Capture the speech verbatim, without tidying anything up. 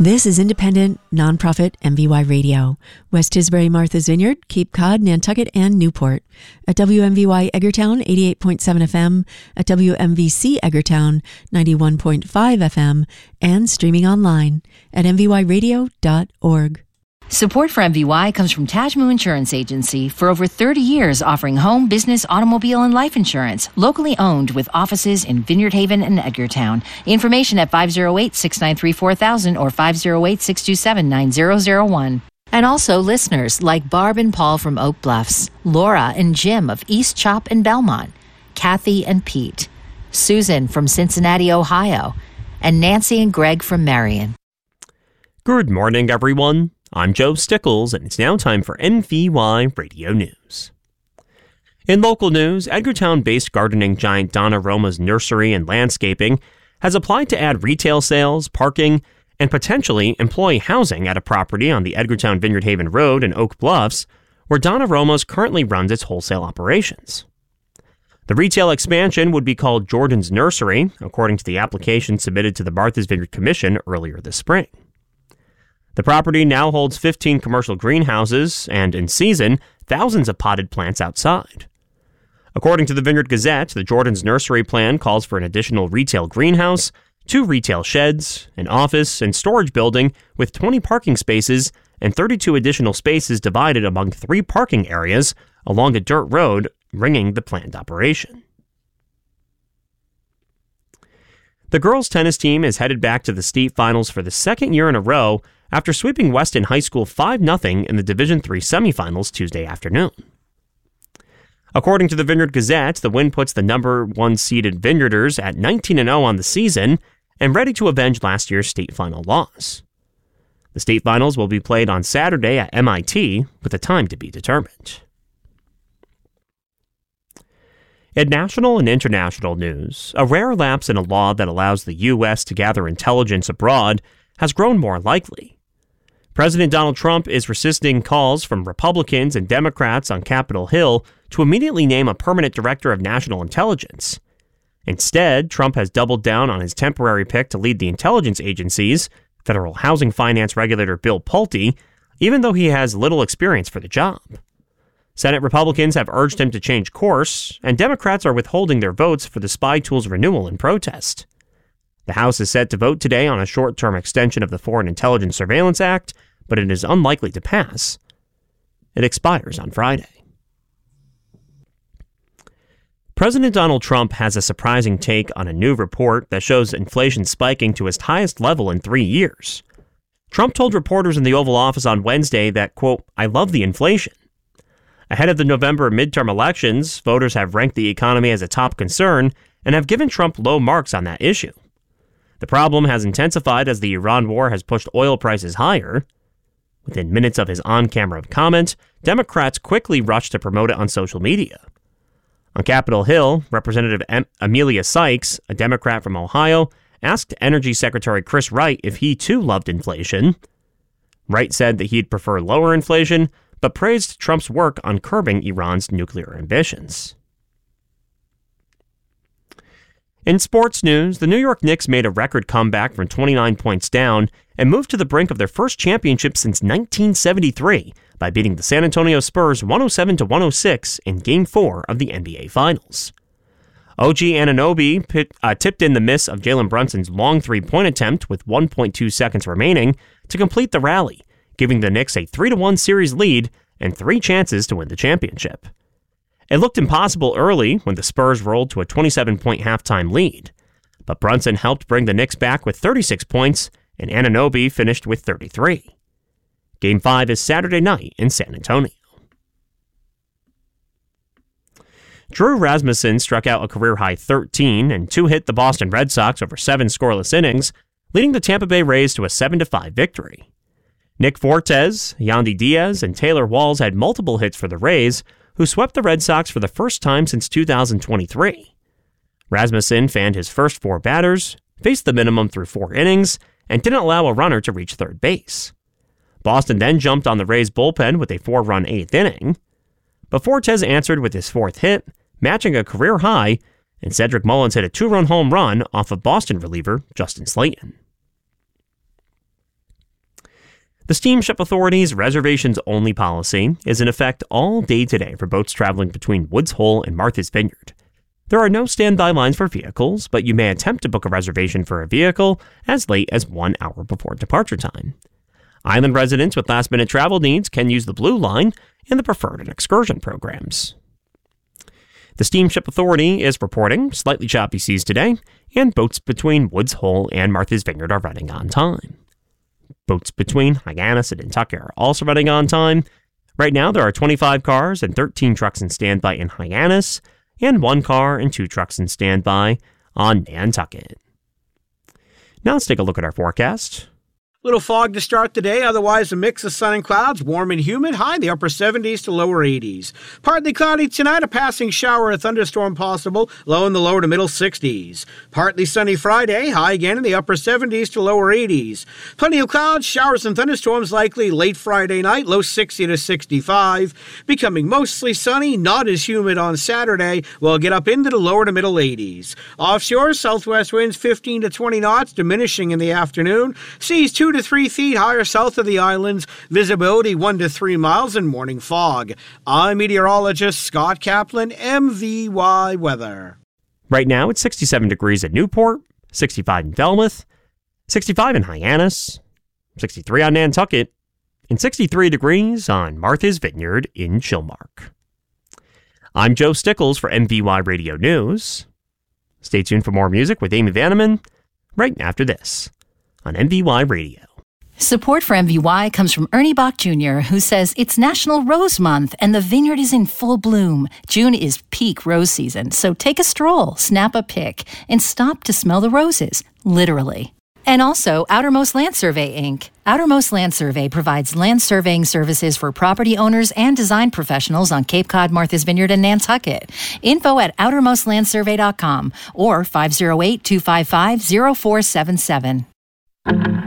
This is independent, nonprofit M V Y Radio. West Tisbury, Martha's Vineyard, Cape Cod, Nantucket, and Newport. At W M V Y Edgartown, eighty-eight point seven F M, at W M V C Edgartown, ninety-one point five F M, and streaming online at m v y radio dot org. Support for M V Y comes from Tajmu Insurance Agency, for over thirty years offering home, business, automobile, and life insurance, locally owned with offices in Vineyard Haven and Edgartown. Information at five oh eight, six nine three, four thousand or five oh eight, six two seven, nine zero zero one. And also listeners like Barb and Paul from Oak Bluffs, Laura and Jim of East Chop and Belmont, Kathy and Pete, Susan from Cincinnati, Ohio, and Nancy and Greg from Marion. Good morning, everyone. I'm Joe Stickles, and it's now time for M V Y Radio News. In local news, Edgartown-based gardening giant Donna Roma's Nursery and Landscaping has applied to add retail sales, parking, and potentially employee housing at a property on the Edgartown Vineyard Haven Road in Oak Bluffs, where Donna Roma's currently runs its wholesale operations. The retail expansion would be called Jordan's Nursery, according to the application submitted to the Martha's Vineyard Commission earlier this spring. The property now holds fifteen commercial greenhouses and, in season, thousands of potted plants outside. According to the Vineyard Gazette, the Jordan's Nursery plan calls for an additional retail greenhouse, two retail sheds, an office and storage building with twenty parking spaces and thirty-two additional spaces divided among three parking areas along a dirt road ringing the planned operation. The girls' tennis team is headed back to the state finals for the second year in a row after sweeping Weston High School five nothing in the Division three semifinals Tuesday afternoon. According to the Vineyard Gazette, the win puts the number one seeded Vineyarders at nineteen and oh on the season and ready to avenge last year's state final loss. The state finals will be played on Saturday at M I T, with a time to be determined. In national and international news, a rare lapse in a law that allows the U S to gather intelligence abroad has grown more likely. President Donald Trump is resisting calls from Republicans and Democrats on Capitol Hill to immediately name a permanent director of national intelligence. Instead, Trump has doubled down on his temporary pick to lead the intelligence agencies, federal housing finance regulator Bill Pulte, even though he has little experience for the job. Senate Republicans have urged him to change course, and Democrats are withholding their votes for the spy tools renewal in protest. The House is set to vote today on a short-term extension of the Foreign Intelligence Surveillance Act, but it is unlikely to pass. It expires on Friday. President Donald Trump has a surprising take on a new report that shows inflation spiking to its highest level in three years. Trump told reporters in the Oval Office on Wednesday that, quote, "I love the inflation." Ahead of the November midterm elections, voters have ranked the economy as a top concern and have given Trump low marks on that issue. The problem has intensified as the Iran war has pushed oil prices higher. Within minutes of his on-camera comment, Democrats quickly rushed to promote it on social media. On Capitol Hill, Representative em- Amelia Sykes, a Democrat from Ohio, asked Energy Secretary Chris Wright if he too loved inflation. Wright said that he'd prefer lower inflation, but praised Trump's work on curbing Iran's nuclear ambitions. In sports news, the New York Knicks made a record comeback from twenty-nine points down and moved to the brink of their first championship since nineteen seventy-three by beating the San Antonio Spurs one oh seven to one oh six in Game four of the N B A Finals. O G Anunoby pit, uh, tipped in the miss of Jalen Brunson's long three-point attempt with one point two seconds remaining to complete the rally, giving the Knicks a three to one series lead and three chances to win the championship. It looked impossible early when the Spurs rolled to a twenty-seven point halftime lead, but Brunson helped bring the Knicks back with thirty-six points, and Anunoby finished with thirty-three. Game five is Saturday night in San Antonio. Drew Rasmussen struck out a career-high thirteen and two-hit the Boston Red Sox over seven scoreless innings, leading the Tampa Bay Rays to a seven to five victory. Nick Fortes, Yandy Diaz, and Taylor Walls had multiple hits for the Rays, who swept the Red Sox for the first time since two thousand twenty-three. Rasmussen fanned his first four batters, faced the minimum through four innings, and didn't allow a runner to reach third base. Boston then jumped on the Rays' bullpen with a four-run eighth inning. But Fortes answered with his fourth hit, matching a career high, and Cedric Mullins hit a two-run home run off of Boston reliever Justin Slayton. The Steamship Authority's reservations-only policy is in effect all day today for boats traveling between Woods Hole and Martha's Vineyard. There are no standby lines for vehicles, but you may attempt to book a reservation for a vehicle as late as one hour before departure time. Island residents with last-minute travel needs can use the Blue Line and the Preferred and Excursion programs. The Steamship Authority is reporting slightly choppy seas today, and boats between Woods Hole and Martha's Vineyard are running on time. Boats between Hyannis and Nantucket are also running on time. Right now, there are twenty-five cars and thirteen trucks in standby in Hyannis, and one car and two trucks in standby on Nantucket. Now let's take a look at our forecast. Little fog to start the day, otherwise a mix of sun and clouds, warm and humid, high in the upper seventies to lower eighties. Partly cloudy tonight, a passing shower or thunderstorm possible, low in the lower to middle sixties. Partly sunny Friday, high again in the upper seventies to lower eighties. Plenty of clouds, showers and thunderstorms likely late Friday night, low sixty to sixty-five. Becoming mostly sunny, not as humid on Saturday, we'll get up into the lower to middle eighties. Offshore, southwest winds fifteen to twenty knots, diminishing in the afternoon. Seas two to three feet higher south of the islands, visibility one to three miles, and morning fog. I'm meteorologist Scott Kaplan, M V Y Weather. Right now, it's sixty-seven degrees at Newport, sixty-five in Falmouth, sixty-five in Hyannis, sixty-three on Nantucket, and sixty-three degrees on Martha's Vineyard in Chilmark. I'm Joe Stickles for M V Y Radio News. Stay tuned for more music with Amy Vanneman right after this on M V Y Radio. Support for M V Y comes from Ernie Bach Junior, who says it's National Rose Month and the vineyard is in full bloom. June is peak rose season, so take a stroll, snap a pic, and stop to smell the roses, literally. And also, Outermost Land Survey, Incorporated. Outermost Land Survey provides land surveying services for property owners and design professionals on Cape Cod, Martha's Vineyard, and Nantucket. Info at outermost land survey dot com or five oh eight, two five five, oh four seven seven.